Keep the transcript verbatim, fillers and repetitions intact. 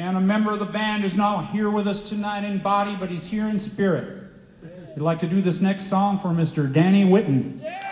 And a member of the band is not here with us tonight in body, but he's here in spirit. We'd like to do this next song for Mister Danny Whitten. Yeah!